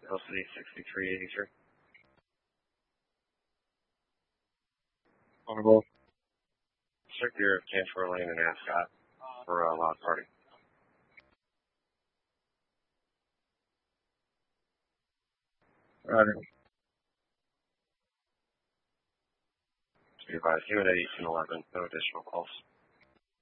Hill City 6383. Honorable. Circular of Cantor Lane and Ascot for a loud party. Roger. To be advised, you at 1811, no additional calls.